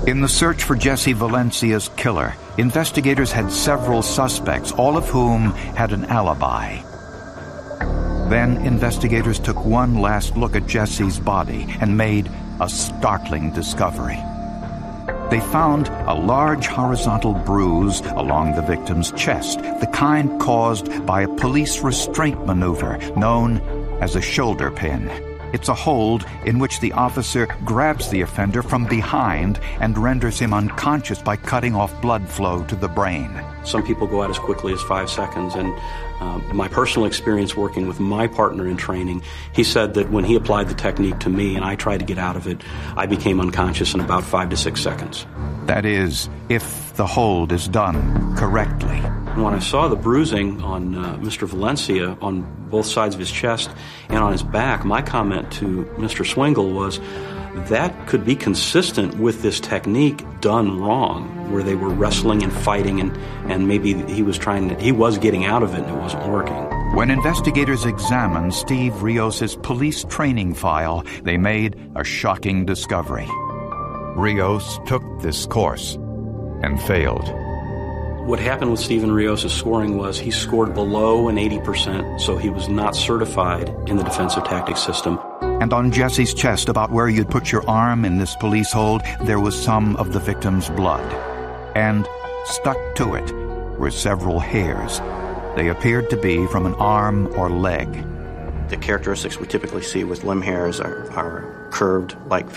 In the search for Jesse Valencia's killer, investigators had several suspects, all of whom had an alibi. Then investigators took one last look at Jesse's body and made a startling discovery. They found a large horizontal bruise along the victim's chest, the kind caused by a police restraint maneuver known as a shoulder pin. It's a hold in which the officer grabs the offender from behind and renders him unconscious by cutting off blood flow to the brain. Some people go out as quickly as 5 seconds, and my personal experience working with my partner in training, he said that when he applied the technique to me and I tried to get out of it, I became unconscious in about 5 to 6 seconds. That is, if the hold is done correctly. When I saw the bruising on Mr. Valencia on both sides of his chest and on his back, my comment to Mr. Swingle was that could be consistent with this technique done wrong, where they were wrestling and fighting and maybe he was getting out of it and it wasn't working. When investigators examined Steve Rios' police training file, they made a shocking discovery. Rios took this course and failed. What happened with Steven Rios' scoring was he scored below an 80%, so he was not certified in the defensive tactics system. And on Jesse's chest, about where you'd put your arm in this police hold, there was some of the victim's blood. And stuck to it were several hairs. They appeared to be from an arm or leg. The characteristics we typically see with limb hairs are curved like